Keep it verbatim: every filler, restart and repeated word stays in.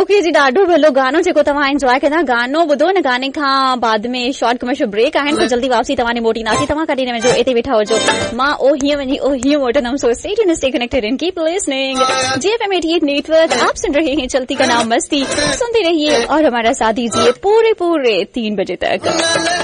Okay जी, ॾाढो भलो गानो जेको तव्हां एंजॉय कंदा। गानो ॿुधो न, गाने खां बाद में शॉर्ट कमर्शियल ब्रेक आहिनि, पोइ जल्दी वापसी तव्हां मोटींदासीं। तव्हां कॾहिं न वञो, इते वेठा हुजो, मां ओ हीअं वञी ओ हीअं मोटंदमि। So stay tuned, stay connected and keep listening जेएफएम अठासी नेटवर्क। आप सुन रहे हैं चलती का नाम मस्ती, सुनते रहिए और हमारा साथ दीजिए पूरे पूरे तीन बजे तक।